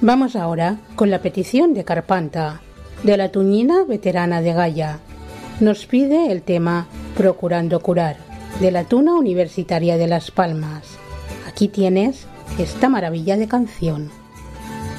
Vamos ahora con la petición de Carpanta, de la tuñina veterana de Gaya. Nos pide el tema Procurando curar, de la Tuna Universitaria de Las Palmas. Aquí tienes esta maravilla de canción.